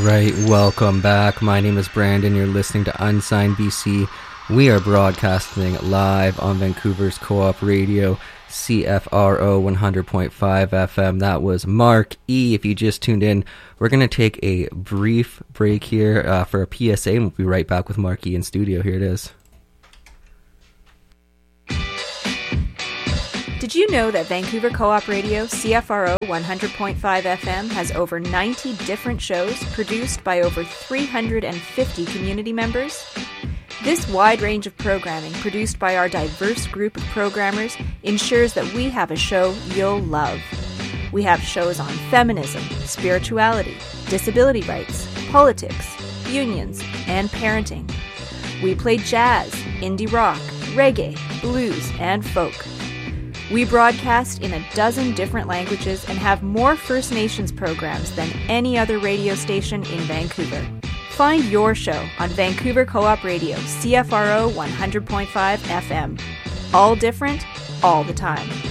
right, welcome back. My name is Brandon. You're listening to Unsigned BC. We are broadcasting live on Vancouver's Co-op Radio, CFRO 100.5 FM. That was Mark E. If you just tuned in, we're going to take a brief break here for a PSA, and we'll be right back with Mark E. in studio. Here it is. Did you know that Vancouver Co-op Radio, CFRO 100.5 FM, has over 90 different shows produced by over 350 community members? This wide range of programming produced by our diverse group of programmers ensures that we have a show you'll love. We have shows on feminism, spirituality, disability rights, politics, unions, and parenting. We play jazz, indie rock, reggae, blues, and folk. We broadcast in 12 different languages and have more First Nations programs than any other radio station in Vancouver. Find your show on Vancouver Co-op Radio, CFRO 100.5 FM. All different, all the time.